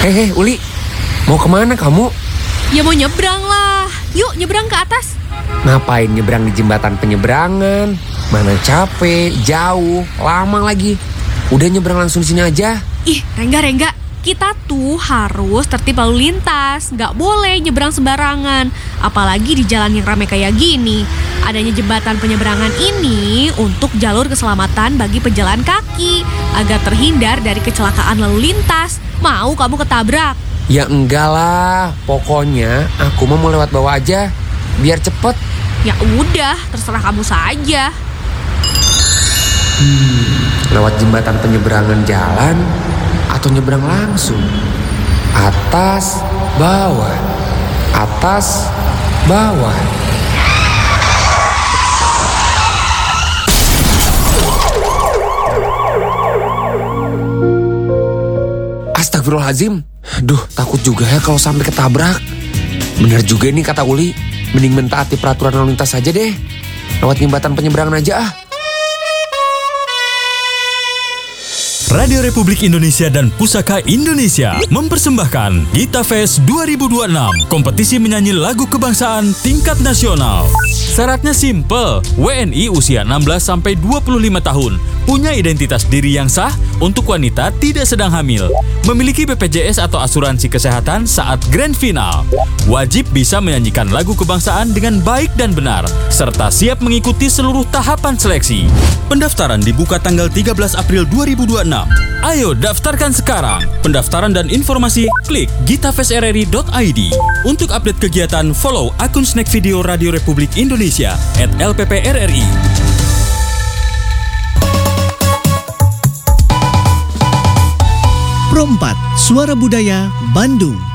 Uli, mau kemana kamu? Ya mau nyebrang lah. Yuk nyebrang ke atas. Ngapain nyebrang di jembatan penyeberangan? Mana capek, jauh, lama lagi. Udah nyebrang langsung di sini aja. Ih, Rengga. Kita tuh harus tertib lalu lintas. Nggak boleh nyebrang sembarangan. Apalagi di jalan yang ramai kayak gini. Adanya jembatan penyeberangan ini untuk jalur keselamatan bagi pejalan kaki. Agar terhindar dari kecelakaan lalu lintas. Mau kamu ketabrak? Ya enggak lah, pokoknya aku mau lewat bawah aja. Biar cepet. Ya udah, terserah kamu saja. Lewat jembatan penyeberangan jalan atau nyebrang langsung? Atas, bawah. Atas, bawah. Astagfirullahaladzim. Duh, takut juga ya kalau sampai ketabrak. Bener juga nih kata Uli. Mending mentaati peraturan lalu lintas saja deh. Lewat jembatan penyeberangan aja ah. Radio Republik Indonesia dan Pusaka Indonesia mempersembahkan Gita Fest 2026, kompetisi menyanyi lagu kebangsaan tingkat nasional. Syaratnya simple, WNI usia 16-25 tahun, punya identitas diri yang sah, untuk wanita tidak sedang hamil, memiliki BPJS atau asuransi kesehatan saat grand final, wajib bisa menyanyikan lagu kebangsaan dengan baik dan benar, serta siap mengikuti seluruh tahapan seleksi. Pendaftaran dibuka tanggal 13 April 2026. Ayo daftarkan sekarang. Pendaftaran dan informasi klik gitafestrri.id. Untuk update kegiatan, follow akun Snack Video Radio Republik Indonesia @LPPRRI. Pro 4, Suara Budaya, Bandung.